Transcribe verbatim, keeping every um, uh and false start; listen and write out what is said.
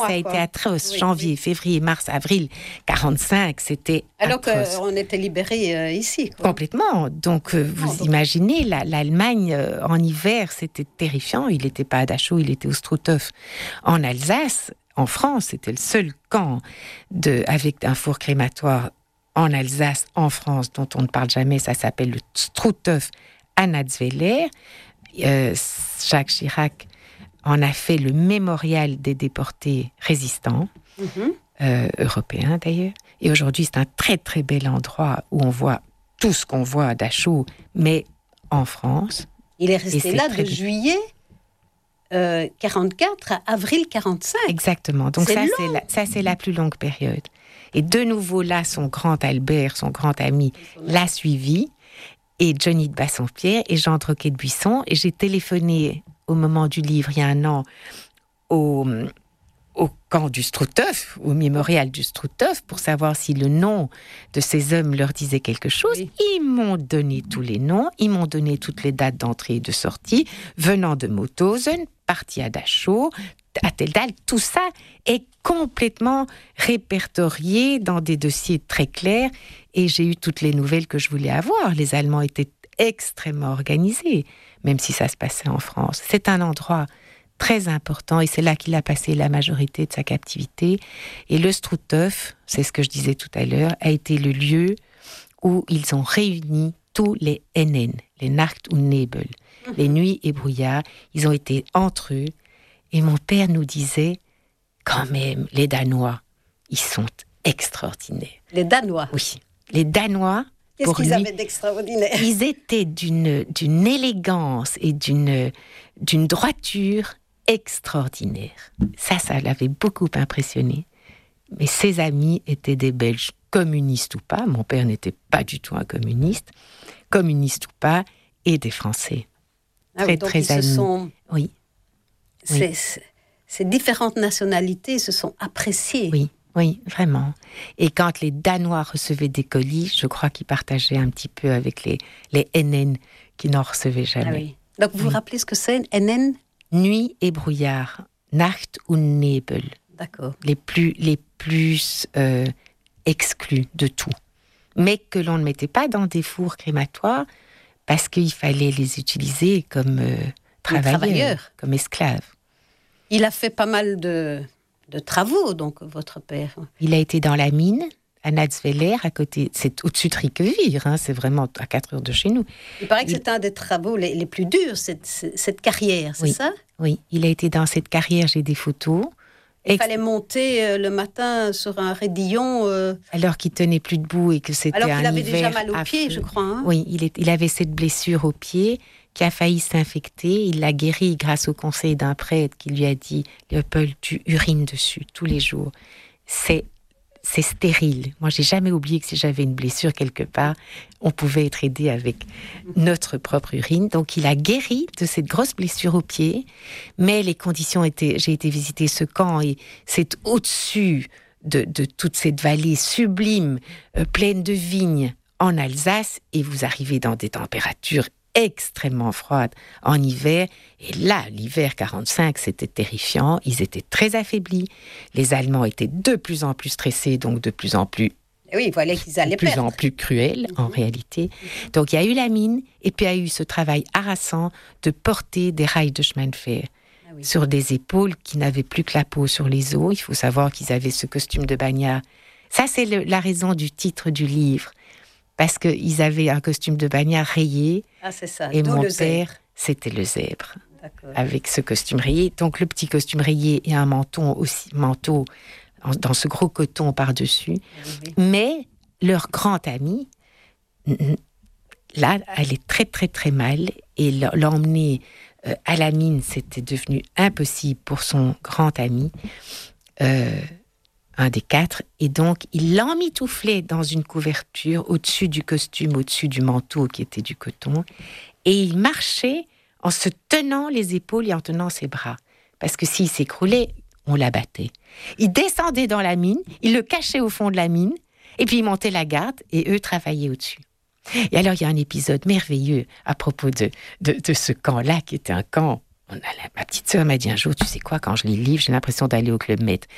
Ça a été atroce. Oui, Janvier, oui. février, mars, avril quarante-cinq, c'était Alors atroce. qu'on était libérés euh, ici. Quoi. Complètement. Donc, euh, vous donc... imaginez, la, l'Allemagne, euh, en hiver, c'était terrifiant. Il n'était pas à Dachau, il était au Struthof. En Alsace, en France, c'était le seul camp de, avec un four crématoire en Alsace, en France, dont on ne parle jamais. Ça s'appelle le Struthof à Natzweiler. Euh, Jacques Chirac en a fait le mémorial des déportés résistants, mm-hmm. euh, européens d'ailleurs. Et aujourd'hui, c'est un très très bel endroit où on voit tout ce qu'on voit à Dachau, mais en France. Il est resté là de juillet euh, quarante-quatre à avril quarante-cinq. Exactement. Donc ça c'est, la, ça, c'est la plus longue période. Et de nouveau, là, son grand Albert, son grand ami, l'a suivi. Et Johnny de Bassompierre et Jean Troquet de Buisson. Et j'ai téléphoné au moment du livre, il y a un an, au, au camp du Struthof, au mémorial du Struthof, pour savoir si le nom de ces hommes leur disait quelque chose. Oui. Ils m'ont donné tous les noms, ils m'ont donné toutes les dates d'entrée et de sortie, venant de Mauthausen, parti à Dachau, à telle date. Tout ça est complètement répertorié dans des dossiers très clairs. Et j'ai eu toutes les nouvelles que je voulais avoir. Les Allemands étaient extrêmement organisés, même si ça se passait en France. C'est un endroit très important et c'est là qu'il a passé la majorité de sa captivité. Et le Struthof, c'est ce que je disais tout à l'heure, a été le lieu où ils ont réuni tous les N N, les Nacht und Nebel, mmh. les nuits et brouillards. Ils ont été entre eux. Et mon père nous disait, quand même, les Danois, ils sont extraordinaires. Les Danois ? Oui. Les Danois, qu'est-ce pour qu'ils lui, avaient d'extraordinaire ? Ils étaient d'une, d'une élégance et d'une, d'une droiture extraordinaire. Ça, ça l'avait beaucoup impressionné. Mais ses amis étaient des Belges, communistes ou pas. Mon père n'était pas du tout un communiste. Communiste ou pas, et des Français. Ah très, oui, donc très ils amis. Se sont... Oui. C'est, oui. c'est, ces différentes nationalités se sont appréciées. Oui. Oui, vraiment. Et quand les Danois recevaient des colis, je crois qu'ils partageaient un petit peu avec les, les N N qui n'en recevaient jamais. Ah oui. Donc, vous oui. vous rappelez ce que c'est, N N ? Nuit et brouillard. Nacht und Nebel. D'accord. Les plus, les plus euh, exclus de tout. Mais que l'on ne mettait pas dans des fours crématoires parce qu'il fallait les utiliser comme euh, travailleurs, travailleurs, comme esclaves. Il a fait pas mal de... de travaux, donc, votre père. Il a été dans la mine, à Natzweiler, à côté, c'est au-dessus de Riquevire, hein, c'est vraiment à quatre heures de chez nous. Il paraît que il... c'est un des travaux les, les plus durs, cette, cette carrière, c'est oui, ça ? Oui, il a été dans cette carrière, j'ai des photos. Il Ex- fallait monter euh, le matin sur un raidillon. Euh... Alors qu'il tenait plus debout et que c'était un hiver. Alors qu'il avait déjà mal aux pieds, je crois. Hein. Oui, il, est, il avait cette blessure au pied qui a failli s'infecter. Il l'a guéri grâce au conseil d'un prêtre qui lui a dit « Léopold, tu urines dessus tous les jours. C'est, c'est stérile. » Moi, j'ai jamais oublié que si j'avais une blessure quelque part, on pouvait être aidé avec notre propre urine. Donc, il a guéri de cette grosse blessure au pied. Mais les conditions étaient... J'ai été visiter ce camp et c'est au-dessus de, de toute cette vallée sublime, euh, pleine de vignes en Alsace. Et vous arrivez dans des températures extrêmement froide en hiver. Et là, l'hiver quarante-cinq, c'était terrifiant. Ils étaient très affaiblis. Les Allemands étaient de plus en plus stressés, donc de plus en plus... Oui, il fallait qu'ils allaient de plus perdre. en plus cruels, en mm-hmm. réalité. Donc, il y a eu la mine, et puis il y a eu ce travail harassant de porter des rails de chemin de fer ah oui. sur des épaules qui n'avaient plus que la peau sur les os. Il faut savoir qu'ils avaient ce costume de bagnard. Ça, c'est le, la raison du titre du livre. Parce qu'ils avaient un costume de bagnard rayé. Ah, c'est ça. Et D'où mon le père, zèbre. C'était le zèbre. D'accord. Avec ce costume rayé. Donc, le petit costume rayé et un menton aussi, manteau dans ce gros coton par-dessus. Oui. Mais leur grand ami, là, allait très, très, très mal. Et l'emmener à la mine, c'était devenu impossible pour son grand ami. Euh... un des quatre, et donc il l'emmitouflait dans une couverture au-dessus du costume, au-dessus du manteau qui était du coton, et il marchait en se tenant les épaules et en tenant ses bras, parce que s'il s'écroulait, on l'abattait. Il descendait dans la mine, il le cachait au fond de la mine, et puis il montait la garde, et eux travaillaient au-dessus. Et alors il y a un épisode merveilleux à propos de, de, de ce camp-là, qui était un camp... On a, ma petite sœur m'a dit un jour, tu sais quoi, quand je lis le livre, j'ai l'impression d'aller au Club Med.